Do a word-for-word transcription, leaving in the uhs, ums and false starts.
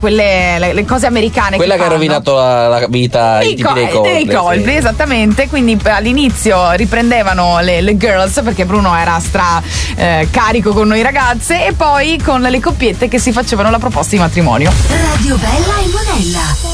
quelle le, le cose americane. Quella che, che ha rovinato la, la vita ai tipi dei Coldplay, dei Coldplay, sì. Esattamente. Quindi all'inizio riprendevano le, le girls, perché Bruno era stra eh, carico con noi ragazze, e poi con le coppiette che si facevano la proposta di matrimonio. Radio Bella e Monella.